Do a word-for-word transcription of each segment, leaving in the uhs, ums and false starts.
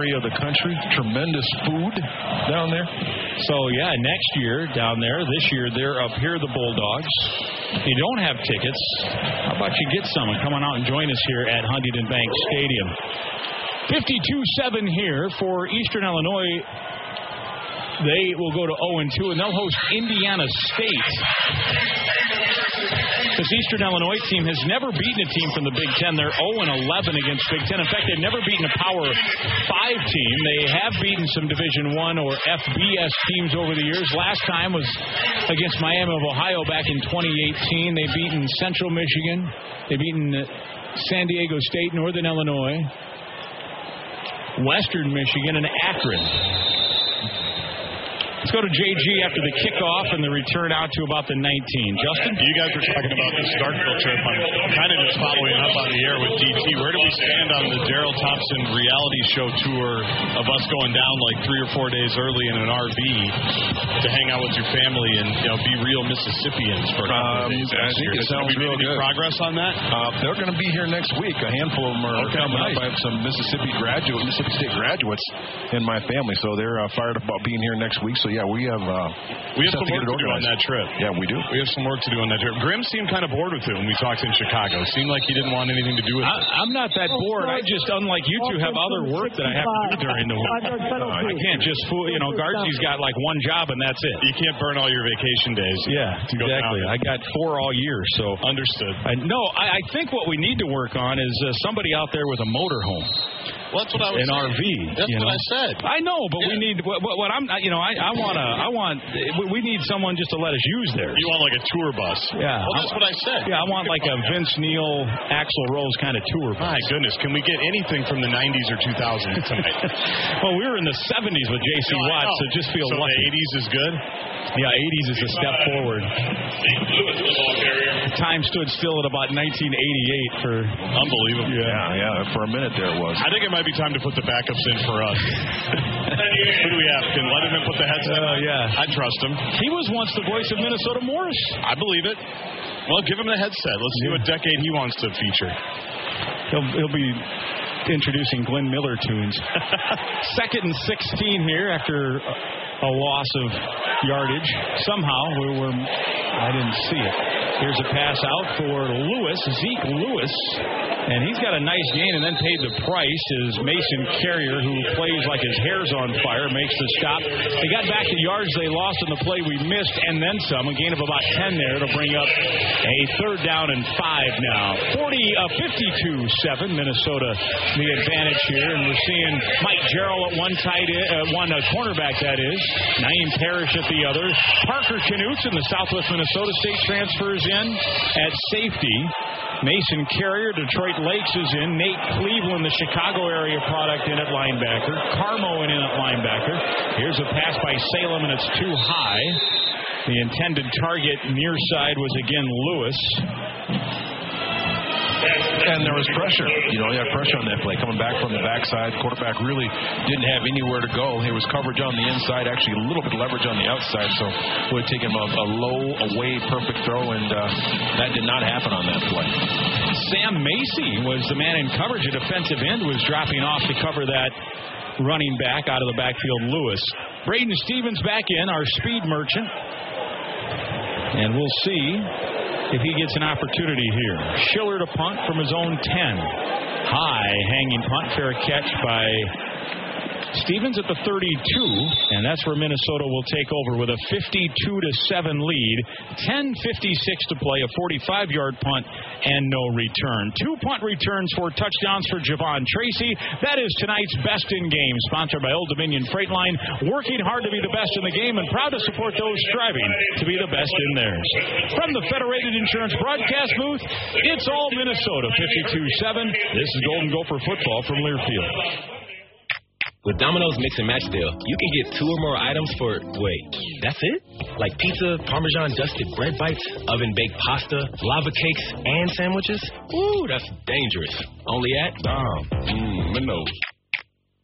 area of the country. Tremendous food down there. So, yeah, next year down there. This year they're up here, the Bulldogs. If you don't have tickets, how about you get some and come on out and join us here at Huntington Bank Stadium. fifty-two seven here for Eastern Illinois. They will go to oh and two, and they'll host Indiana State. This Eastern Illinois team has never beaten a team from the Big Ten. They're oh and eleven against Big Ten. In fact, they've never beaten a Power five team. They have beaten some Division one or F B S teams over the years. Last time was against Miami of Ohio back in twenty eighteen. They've beaten Central Michigan. They've beaten San Diego State, Northern Illinois, Western Michigan, and Akron. Let's go to J G after the kickoff and the return out to about the nineteen. Justin? You guys were talking about the Starkville trip. I'm kind of just following up on the air with D T. Where do we stand on the Daryl Thompson reality show tour of us going down like three or four days early in an R V to hang out with your family and, you know, be real Mississippians for a couple um, of days? I think it sounds real good. Progress on that? Uh, they're going to be here next week. A handful of them are okay, coming nice. up. I have some Mississippi graduate, Mississippi State graduates in my family, so they're uh, fired up about being here next week. So, yeah, we have uh, we have some work to do on that trip. Yeah, we do. We have some work to do on that trip. Grim seemed kind of bored with it when we talked in Chicago. Seemed like he didn't want anything to do with I, it. I'm not that bored. I just, unlike you two, have other work that I have to do during the week. Uh, I can't just fool. You know, Guardsey's got like one job and that's it. You can't burn all your vacation days. Yeah, exactly. I got four all year, so understood. I, no, I, I think what we need to work on is uh, somebody out there with a motorhome. Well, that's what I was An saying. R V. That's you what know? I said. I know, but yeah. we need. What, what I'm, you know, I, I want to. I want. We need someone just to let us use theirs. You want like a tour bus? Yeah. Well, that's I, what I said. Yeah, I want like a Vince Neil, Axl Rose kind of tour bus. My goodness, can we get anything from the nineties or two thousands tonight? Well, we were in the seventies with J C no, Watt, so just feel so lucky. the eighties is good. Yeah, eighties is a step forward. Time stood still at about nineteen eighty-eight for unbelievable. Yeah, yeah. For a minute there it was. I think it might be time to put the backups in for us. Who do we have? Can Letterman put the headset on? Uh, yeah. I trust him. He was once the voice of Minnesota Morris. I believe it. Well, give him the headset. Let's see yeah. what decade he wants to feature. He'll, he'll be introducing Glenn Miller tunes. Second and sixteen here after a loss of yardage. Somehow we were. I didn't see it. Here's a pass out for Lewis, Zeke Lewis, and he's got a nice gain and then paid the price is Mason Carrier, who plays like his hair's on fire, makes the stop. They got back the yards they lost on the play we missed and then some. A gain of about ten there to bring up a third down and five now. forty, uh, fifty-two seven, Minnesota the advantage here, and we're seeing Mike Jarrell at one tight end, uh, one uh, cornerback that is, Naeem Parrish at the other. Parker Knutson in the Southwest Minnesota State transfers in at safety. Mason Carrier, Detroit Lakes is in. Nate Cleveland, the Chicago area product, in at linebacker. Carmo in at linebacker. Here's a pass by Salem, and it's too high. The intended target near side was again Lewis. And there was pressure. You know, he had pressure on that play. Coming back from the backside, quarterback really didn't have anywhere to go. There was coverage on the inside, actually a little bit of leverage on the outside, so it would take him a, a low, away, perfect throw, and uh, that did not happen on that play. Sam Macy was the man in coverage. A defensive end was dropping off to cover that running back out of the backfield, Lewis. Braden Stevens back in, our speed merchant. And we'll see if he gets an opportunity here. Schiller to punt from his own ten. High hanging punt, fair catch by Stevens at the thirty-two, and that's where Minnesota will take over with a fifty-two to seven lead. ten fifty-six to play, a forty-five-yard punt, and no return. Two punt returns for touchdowns for Javon Tracy. That is tonight's Best in Game, sponsored by Old Dominion Freight Line, working hard to be the best in the game and proud to support those striving to be the best in theirs. From the Federated Insurance broadcast booth, it's all Minnesota, fifty-two seven. This is Golden Gopher football from Learfield. With Domino's Mix and Match deal, you can get two or more items for, wait, that's it? Like pizza, Parmesan-dusted bread bites, oven-baked pasta, lava cakes, and sandwiches? Ooh, that's dangerous. Only at Dom. Mmm, Domino's.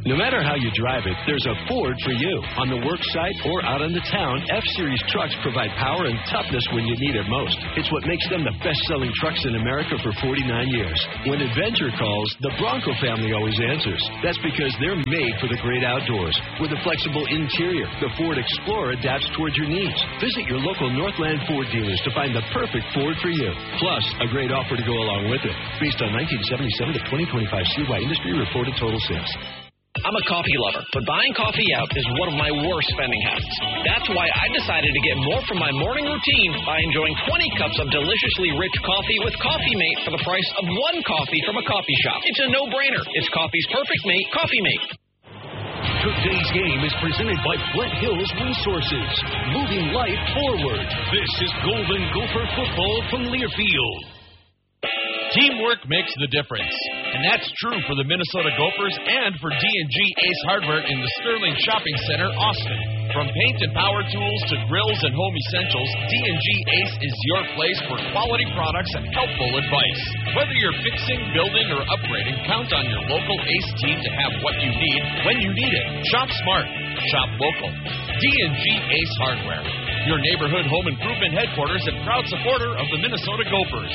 No matter how you drive it, there's a Ford for you. On the work site or out in the town, F-Series trucks provide power and toughness when you need it most. It's what makes them the best-selling trucks in America for forty-nine years. When adventure calls, the Bronco family always answers. That's because they're made for the great outdoors. With a flexible interior, the Ford Explorer adapts towards your needs. Visit your local Northland Ford dealers to find the perfect Ford for you. Plus, a great offer to go along with it. Based on nineteen seventy-seven to twenty twenty-five C Y industry reported total sales. I'm a coffee lover, but buying coffee out is one of my worst spending habits. That's why I decided to get more from my morning routine by enjoying twenty cups of deliciously rich coffee with Coffee Mate for the price of one coffee from a coffee shop. It's a no-brainer. It's coffee's perfect mate, Coffee Mate. Today's game is presented by Flint Hills Resources, moving life forward. This is Golden Gopher football from Learfield. Teamwork makes the difference, and that's true for the Minnesota Gophers and for D and G Ace Hardware in the Sterling Shopping Center, Austin. From paint and power tools to grills and home essentials, D and G Ace is your place for quality products and helpful advice. Whether you're fixing, building, or upgrading, count on your local Ace team to have what you need when you need it. Shop smart. Shop local. D and G Ace Hardware, your neighborhood home improvement headquarters and proud supporter of the Minnesota Gophers.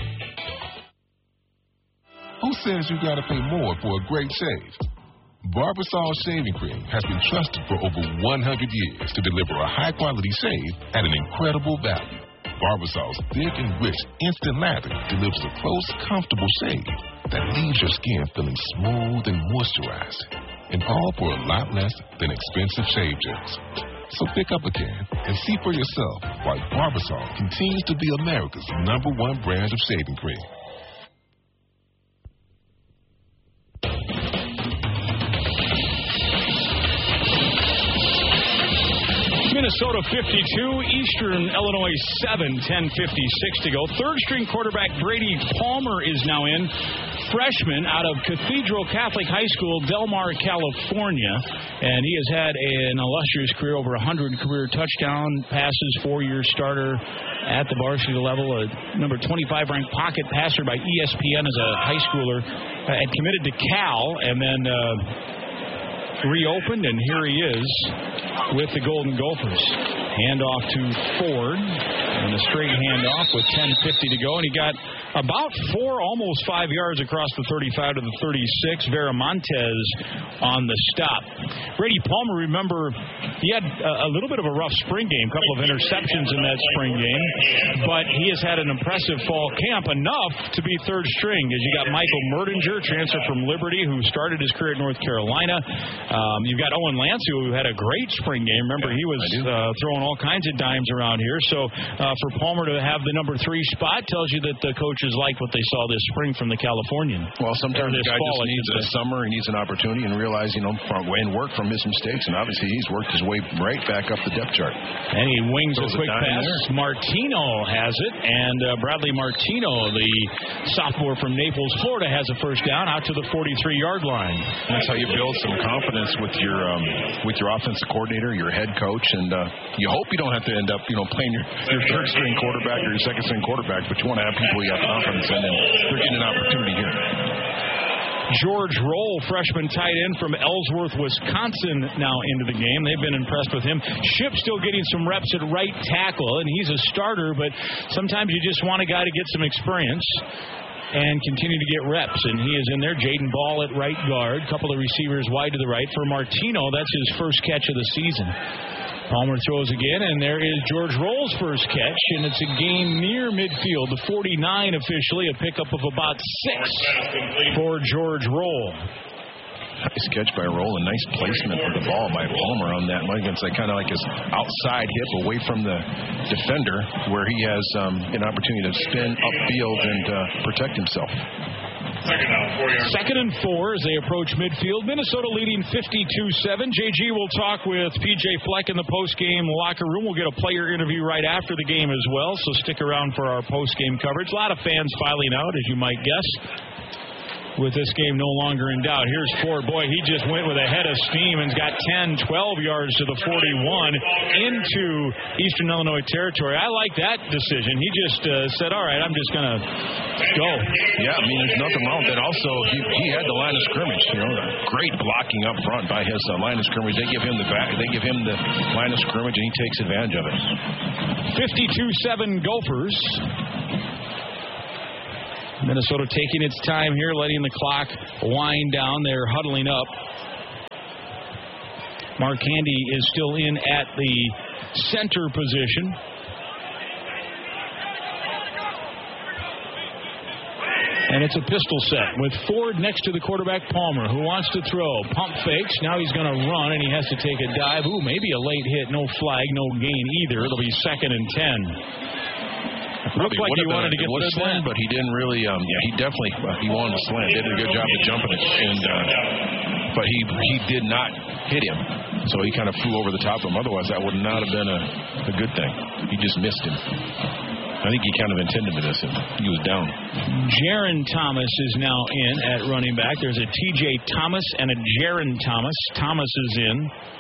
Who says you got to pay more for a great shave? Barbasol Shaving Cream has been trusted for over one hundred years to deliver a high-quality shave at an incredible value. Barbasol's thick and rich instant lather delivers a close, comfortable shave that leaves your skin feeling smooth and moisturized, and all for a lot less than expensive shave gels. So pick up a can and see for yourself why Barbasol continues to be America's number one brand of shaving cream. Minnesota fifty-two, Eastern Illinois seven, ten fifty-six to go. Third-string quarterback Brady Palmer is now in, freshman out of Cathedral Catholic High School, Del Mar, California. And he has had an illustrious career, over one hundred career touchdown passes, four-year starter at the varsity level, a number twenty-five ranked pocket passer by E S P N as a high schooler, uh, and committed to Cal, and then uh, reopened, and here he is with the Golden Gophers. Handoff to Ford, and a straight handoff with ten fifty to go, and he got about four, almost five yards across the thirty-five to the thirty-six. Veramontes on the stop. Brady Palmer, remember, he had a, a little bit of a rough spring game, a couple of interceptions in that spring game, but he has had an impressive fall camp, enough to be third string, as you got Michael Merdinger, transfer from Liberty, who started his career at North Carolina. Um, you've got Owen Lansing, who had a great spring game. Remember, he was uh, throwing all kinds of dimes around here. So uh, for Palmer to have the number three spot tells you that the coaches liked what they saw this spring from the Californian. Well, sometimes the guy fall, just needs a summer, he needs an opportunity, and realize, you know, from, and work from his mistakes. And obviously, he's worked his way right back up the depth chart. And he wings a quick pass. There. Martino has it, and uh, Bradley Martino, the sophomore from Naples, Florida, has a first down out to the forty-three yard line. That's how you build some confidence with your um, with your offensive coordinator, your head coach, and uh, you hope you don't have to end up, you know, playing your, your third string quarterback or your second string quarterback, but you want to have people you have confidence in, and they're getting an opportunity here. George Roll, freshman tight end from Ellsworth, Wisconsin, now into the game. They've been impressed with him. Shipp still getting some reps at right tackle, and he's a starter, but sometimes you just want a guy to get some experience and continue to get reps, and he is in there. Jaden Ball at right guard, couple of receivers wide to the right. For Martino, that's his first catch of the season. Palmer throws again, and there is George Roll's first catch, and it's a gain near midfield. The forty-nine officially, a pickup of about six for George Roll. Nice catch by Roll, a nice placement of the ball by Palmer on that one. Against like, kind of like his outside hip away from the defender, where he has um, an opportunity to spin upfield and uh, protect himself. Second down, four yards. Second and four as they approach midfield. Minnesota leading fifty-two seven. J G will talk with P J Fleck in the post-game locker room. We'll get a player interview right after the game as well, so stick around for our post-game coverage. A lot of fans filing out, as you might guess. with this game no longer in doubt. Here's Ford. Boy, he just went with a head of steam and's got ten, twelve yards to the forty-one into Eastern Illinois territory. I like that decision. He just uh, said, all right, I'm just going to go. Yeah, I mean, there's nothing wrong with that. Also, he, he had the line of scrimmage. You know, great blocking up front by his uh, line of scrimmage. They give him the back. They give him the line of scrimmage, and he takes advantage of it. fifty-two seven Gophers. Minnesota taking its time here, letting the clock wind down. They're huddling up. Mark Handy is still in at the center position. And it's a pistol set with Ford next to the quarterback, Palmer, who wants to throw. Pump fakes. Now he's going to run, and he has to take a dive. Ooh, maybe a late hit. No flag, no gain either. It'll be second and ten. Looked like he wanted to get the slant, but he didn't really. Um, yeah, he definitely uh, he wanted to slant. Did a good job of jumping it, and uh, but he he did not hit him, so he kind of flew over the top of him. Otherwise, that would not have been a, a good thing. He just missed him. I think he kind of intended to miss him. He was down. Jaron Thomas is now in at running back. There's a T J Thomas and a Jaron Thomas. Thomas is in.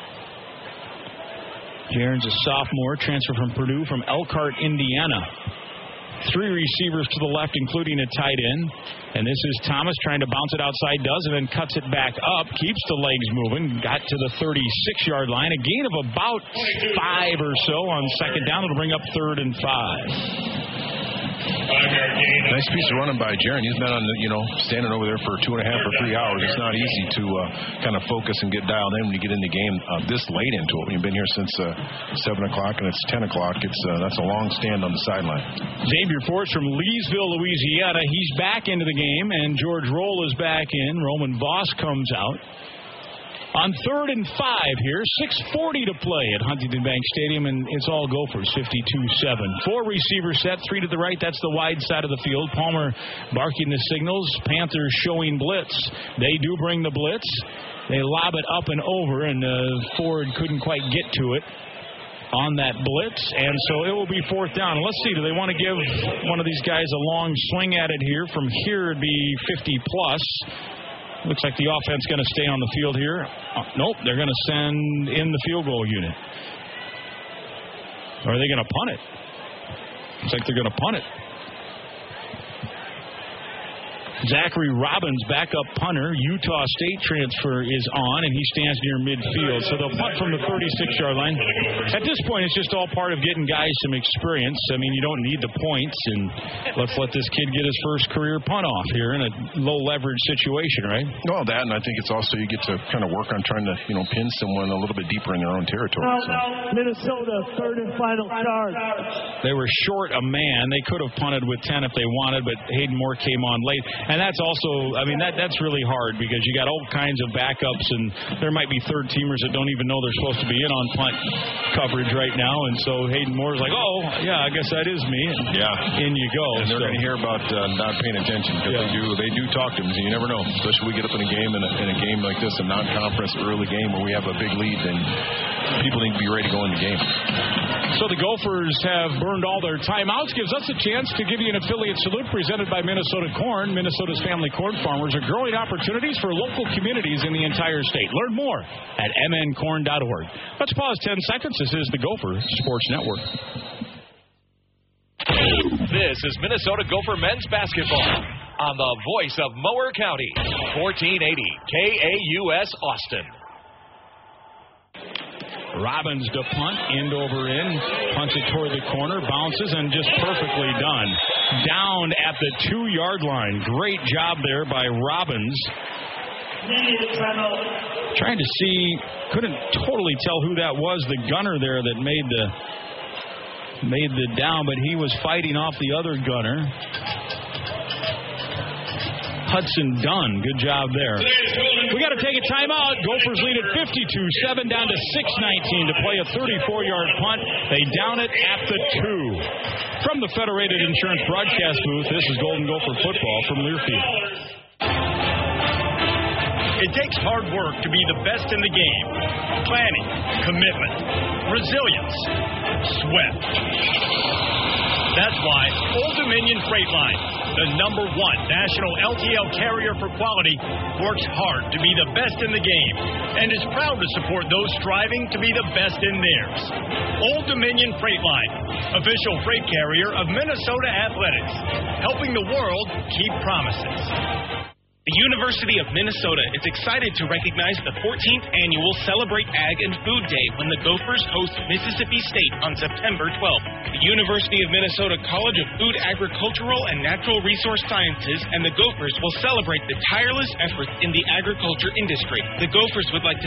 Jaron's a sophomore, transfer from Purdue from Elkhart, Indiana. Three receivers to the left, including a tight end. And this is Thomas trying to bounce it outside, does, and then cuts it back up, keeps the legs moving, got to the thirty-six-yard line. A gain of about five or so on second down. It'll bring up third and five. Nice piece of running by Jaron. He's been on the, you know, standing over there for two and a half or three hours. It's not easy to uh, kind of focus and get dialed in when you get in the game uh, this late into it. We've been here since uh, seven o'clock and it's ten o'clock. It's uh, that's a long stand on the sideline. Xavier Force from Leesville, Louisiana. He's back into the game, and George Roll is back in. Roman Voss comes out. On third and five here, six forty to play at Huntington Bank Stadium, and it's all Gophers, fifty-two seven. Four receiver set, three to the right. That's the wide side of the field. Palmer barking the signals. Panthers showing blitz. They do bring the blitz. They lob it up and over, and uh, Ford couldn't quite get to it on that blitz, and so it will be fourth down. Let's see, do they want to give one of these guys a long swing at it here? From here, it'd be fifty plus. Looks like the offense going to stay on the field here. Uh, nope, they're going to send in the field goal unit. Or are they going to punt it? Looks like they're going to punt it. Zachary Robbins, backup punter, Utah State transfer, is on, and he stands near midfield. So they'll punt from the thirty-six-yard line. At this point, it's just all part of getting guys some experience. I mean, you don't need the points, and let's let this kid get his first career punt off here in a low-leverage situation, right? Well, that, and I think it's also you get to kind of work on trying to, you know, pin someone a little bit deeper in their own territory. So. Minnesota, third and final charge. They were short a man. They could have punted with ten if they wanted, but Hayden Moore came on late. And that's also, I mean, that that's really hard because you got all kinds of backups, and there might be third-teamers that don't even know they're supposed to be in on punt coverage right now. And so Hayden Moore's like, oh, yeah, I guess that is me. And yeah. In you go. And they're so. going to hear about uh, not paying attention because yeah. they do they do talk to them. So you never know. Especially when we get up in a game, in a, in a game like this, a non-conference early game where we have a big lead, then people need to be ready to go in the game. So the Gophers have burned all their timeouts. Gives us a chance to give you an affiliate salute presented by Minnesota Corn. Minnesota's family corn farmers are growing opportunities for local communities in the entire state. Learn more at m n corn dot org. Let's pause ten seconds. This is the Gopher Sports Network. This is Minnesota Gopher men's basketball on the voice of Mower County, fourteen eighty K A U S Austin. Robbins to punt, end over end, punts it toward the corner, bounces, and just perfectly done. Down at the two-yard line. Great job there by Robbins. Trying to see, couldn't totally tell who that was, the gunner there that made the made the down, but he was fighting off the other gunner. Hudson Dunn, good job there. We got to take a timeout. Gophers lead at fifty-two seven, down to six nineteen to play a thirty-four-yard punt. They down it at the two. From the Federated Insurance broadcast booth, this is Golden Gopher football from Learfield. It takes hard work to be the best in the game. Planning, commitment, resilience, sweat. That's why Old Dominion Freight Line, the number one national L T L carrier for quality, works hard to be the best in the game and is proud to support those striving to be the best in theirs. Old Dominion Freight Line, official freight carrier of Minnesota Athletics, helping the world keep promises. The University of Minnesota is excited to recognize the fourteenth annual Celebrate Ag and Food Day when the Gophers host Mississippi State on September twelfth. The University of Minnesota College of Food, Agricultural, and Natural Resource Sciences and the Gophers will celebrate the tireless efforts in the agriculture industry. The Gophers would like to